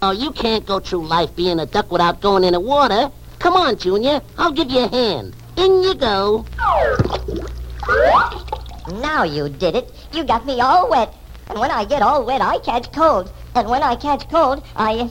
Oh, you can't go through life being a duck without going in the water. Come on, Junior. I'll give you a hand. In you go. Now you did it. You got me all wet. And when I get all wet, I catch cold. And when I catch cold, I